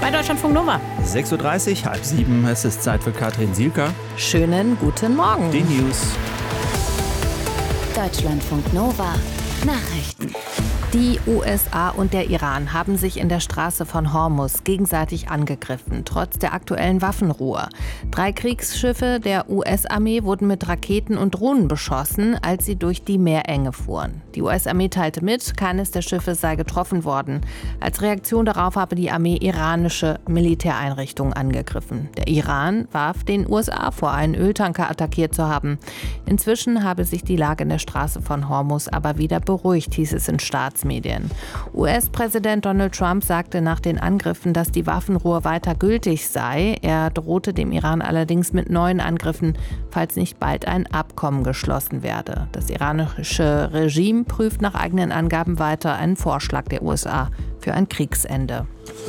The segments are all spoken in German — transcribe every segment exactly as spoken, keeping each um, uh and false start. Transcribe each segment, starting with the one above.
Bei Deutschlandfunk Nova. sechs Uhr dreißig, halb sieben. Es ist Zeit für Katrin Sielker. Schönen guten Morgen. Die News. Deutschlandfunk Nova. Nachrichten. Die U S A und der Iran haben sich in der Straße von Hormuz gegenseitig angegriffen, trotz der aktuellen Waffenruhe. Drei Kriegsschiffe der U S-Armee wurden mit Raketen und Drohnen beschossen, als sie durch die Meerenge fuhren. Die U S-Armee teilte mit, keines der Schiffe sei getroffen worden. Als Reaktion darauf habe die Armee iranische Militäreinrichtungen angegriffen. Der Iran warf den U S A vor, einen Öltanker attackiert zu haben. Inzwischen habe sich die Lage in der Straße von Hormuz aber wieder beruhigt, hieß es in Staatsmedien. U S-Präsident Donald Trump sagte nach den Angriffen, dass die Waffenruhe weiter gültig sei. Er drohte dem Iran allerdings mit neuen Angriffen, falls nicht bald ein Abkommen geschlossen werde. Das iranische Regime prüft nach eigenen Angaben weiter einen Vorschlag der U S A für ein Kriegsende.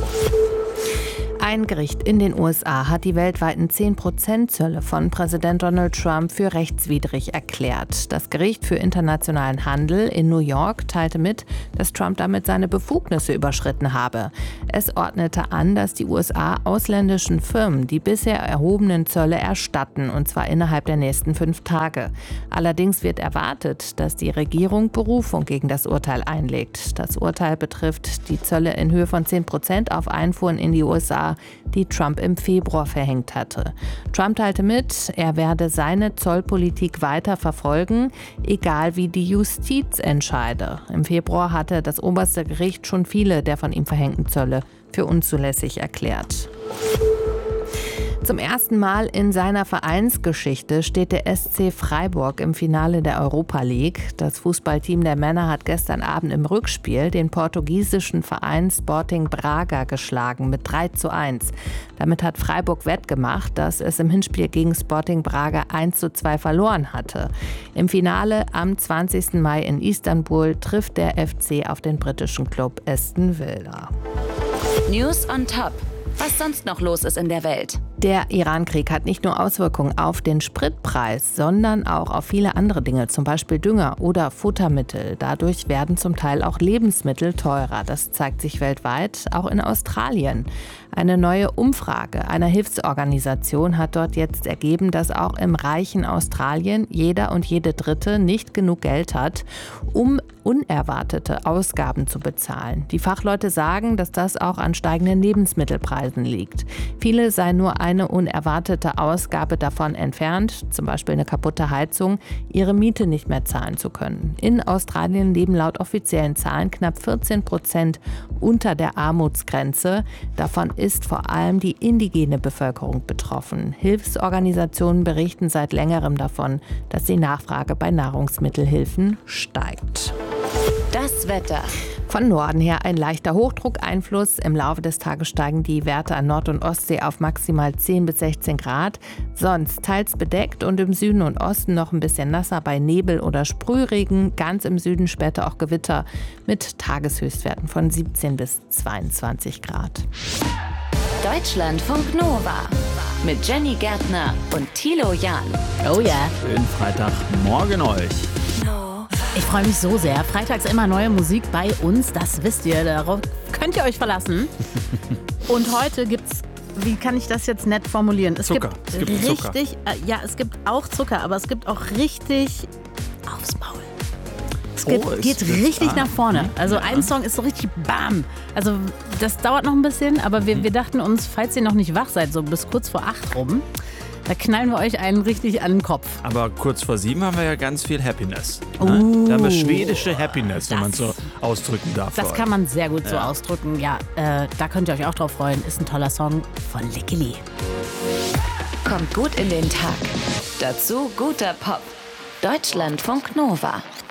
Ein Gericht in den U S A hat die weltweiten zehn Prozent Zölle von Präsident Donald Trump für rechtswidrig erklärt. Das Gericht für internationalen Handel in New York teilte mit, dass Trump damit seine Befugnisse überschritten habe. Es ordnete an, dass die U S A ausländischen Firmen die bisher erhobenen Zölle erstatten, und zwar innerhalb der nächsten fünf Tage. Allerdings wird erwartet, dass die Regierung Berufung gegen das Urteil einlegt. Das Urteil betrifft die Zölle in Höhe von zehn Prozent auf Einfuhren in die U S A, die Trump im Februar verhängt hatte. Trump teilte mit, er werde seine Zollpolitik weiter verfolgen, egal wie die Justiz entscheide. Im Februar hatte das oberste Gericht schon viele der von ihm verhängten Zölle für unzulässig erklärt. Zum ersten Mal in seiner Vereinsgeschichte steht der S C Freiburg im Finale der Europa League. Das Fußballteam der Männer hat gestern Abend im Rückspiel den portugiesischen Verein Sporting Braga geschlagen mit drei zu eins. Damit hat Freiburg wettgemacht, dass es im Hinspiel gegen Sporting Braga eins zu zwei verloren hatte. Im Finale am zwanzigsten Mai in Istanbul trifft der F C auf den britischen Club Aston Villa. News on Top. Was sonst noch los ist in der Welt. Der Iran-Krieg hat nicht nur Auswirkungen auf den Spritpreis, sondern auch auf viele andere Dinge, zum Beispiel Dünger oder Futtermittel. Dadurch werden zum Teil auch Lebensmittel teurer. Das zeigt sich weltweit, auch in Australien. Eine neue Umfrage einer Hilfsorganisation hat dort jetzt ergeben, dass auch im reichen Australien jeder und jede Dritte nicht genug Geld hat, um unerwartete Ausgaben zu bezahlen. Die Fachleute sagen, dass das auch an steigenden Lebensmittelpreisen liegt. Viele seien nur eine unerwartete Ausgabe davon entfernt, zum Beispiel eine kaputte Heizung, ihre Miete nicht mehr zahlen zu können. In Australien leben laut offiziellen Zahlen knapp vierzehn Prozent unter der Armutsgrenze. Davon ist vor allem die indigene Bevölkerung betroffen. Hilfsorganisationen berichten seit längerem davon, dass die Nachfrage bei Nahrungsmittelhilfen steigt. Das Wetter. Von Norden her ein leichter Hochdruckeinfluss. Im Laufe des Tages steigen die Werte an Nord- und Ostsee auf maximal zehn bis sechzehn Grad. Sonst teils bedeckt und im Süden und Osten noch ein bisschen nasser bei Nebel oder Sprühregen. Ganz im Süden später auch Gewitter mit Tageshöchstwerten von siebzehn bis zweiundzwanzig Grad. Deutschlandfunk Nova mit Jenny Gärtner und Thilo Jahn. Oh ja. Schönen Freitagmorgen euch. Ich freue mich so sehr. Freitags immer neue Musik bei uns, das wisst ihr. Darauf könnt ihr euch verlassen. Und heute gibt's, wie kann ich das jetzt nett formulieren? Es Zucker. gibt, Es gibt richtig, Zucker. Äh, ja, es gibt auch Zucker, aber es gibt auch richtig aufs Maul. Es geht, Oh, es geht wird- richtig ah. nach vorne. Also Ja. ein Song ist so richtig bam. Also das dauert noch ein bisschen, aber wir, wir dachten uns, falls ihr noch nicht wach seid, so bis kurz vor acht rum, da knallen wir euch einen richtig an den Kopf. Aber kurz vor sieben haben wir ja ganz viel Happiness. Ne? Uh, da haben wir schwedische Happiness, wenn man das- so ausdrücken darf. Das für kann man sehr gut so Ja. ausdrücken. Ja, äh, da könnt ihr euch auch drauf freuen. Ist ein toller Song von Lickily. Kommt gut in den Tag. Dazu guter Pop. Deutschlandfunk Nova.